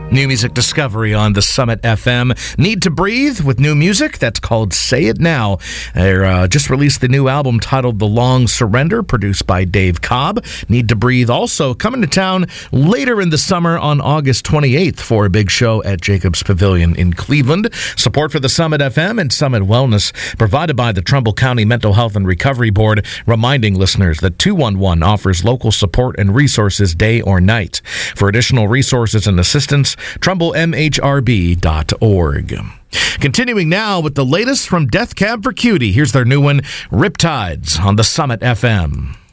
New music discovery on the Summit FM. Need to Breathe with new music that's called Say It Now. They just released the new album titled The Long Surrender, produced by Dave Cobb. Need to Breathe also coming to town later in the summer on August 28th for a big show at Jacobs Pavilion in Cleveland. Support for the Summit FM and Summit Wellness provided by the Trumbull County Mental Health and Recovery Board, reminding listeners that 211 offers local support and resources day or night. For additional resources and assistance, TrumbullMHRB.org. Continuing now with the latest from Death Cab for Cutie. Here's their new one, Riptides, on the Summit FM.